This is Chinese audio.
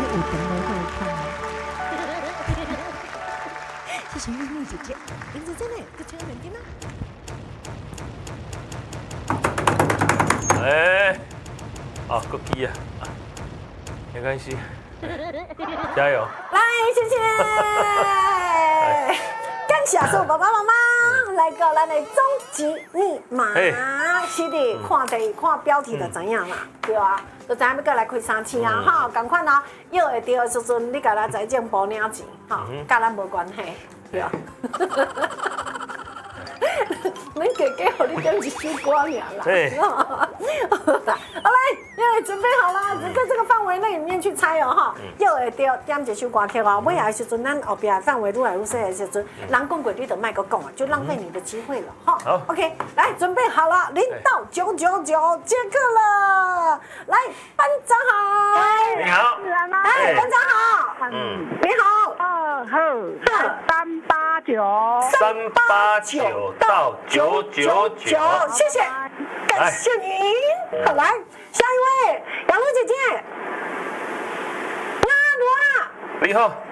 有灯笼会看。谢谢玉蜜姐姐，林子真的不抢人家吗？ 哎，啊，够低啊，没关系，加油！ 来，谢谢。感谢所有爸爸妈妈来到咱的终极密码，是的，看标题就知影啦，对啊，就知影要过来开三期啊，哈，赶快啦，约会到的时阵，你甲咱财政部领钱，哈，甲咱无关系，对啊。恁哥哥互你点一首歌尔啦。 对。 好嘞，因为准备好了，在这个范围内里面去猜哦哈，又会掉点一首歌曲哦。尾的时阵，咱后边范围愈来愈小的时阵，人讲过你就卖个讲啊，就浪费你的机会了哈。好 ，OK， 来准备好了，0到999接客了。来，班长好。 你好。 哎，班长好。你好。 389到999， 谢谢，感谢您。好，来下一位，杨璐姐姐，罗啊。 你好。